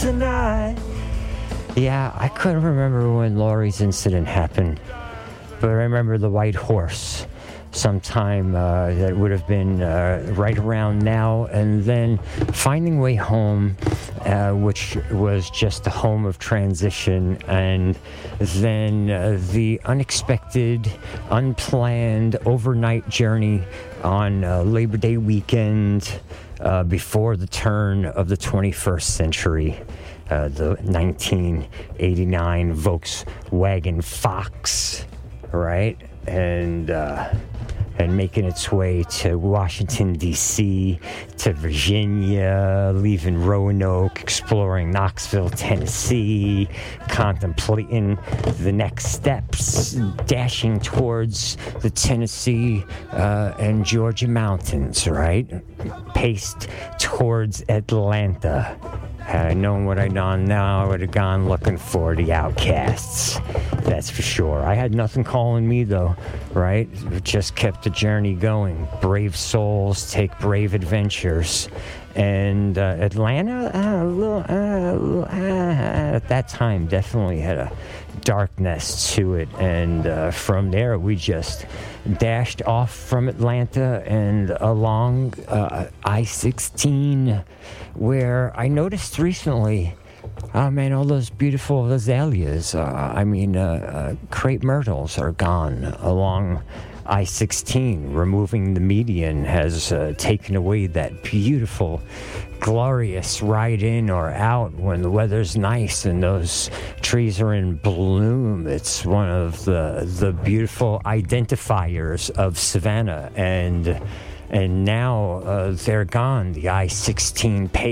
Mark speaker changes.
Speaker 1: tonight. Yeah, I couldn't remember when Laurie's incident happened, but I remember the White Horse sometime that would have been right around now, and then Finding Way Home, which was just a home of transition, and then the unexpected, unplanned overnight journey on Labor Day weekend before the turn of the 21st century. The 1989 Volkswagen Fox, right? And making its way to Washington, D.C., to Virginia, leaving Roanoke, exploring Knoxville, Tennessee, contemplating the next steps, dashing towards the Tennessee and Georgia mountains, right? Paced towards Atlanta. Had I known what I'd known now, I would have gone looking for the outcasts. That's for sure. I had nothing calling me, though, right? It just kept the journey going. Brave souls take brave adventures. And Atlanta, at that time, definitely had a darkness to it. And from there, we just dashed off from Atlanta and along I-16, where I noticed recently, oh man, all those beautiful azaleas, crepe myrtles are gone along I-16. Removing the median has taken away that beautiful, glorious ride in or out when the weather's nice and those trees are in bloom. It's one of the beautiful identifiers of Savannah, and now they're gone. The I-16